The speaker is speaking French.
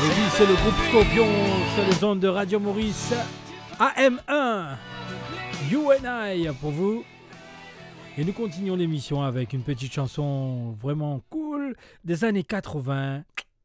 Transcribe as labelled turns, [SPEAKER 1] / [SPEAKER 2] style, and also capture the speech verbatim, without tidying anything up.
[SPEAKER 1] Et oui, c'est le groupe Scorpion sur les ondes de Radio Maurice A M un. You and I pour vous. Et nous continuons l'émission avec une petite chanson vraiment cool des années quatre-vingts.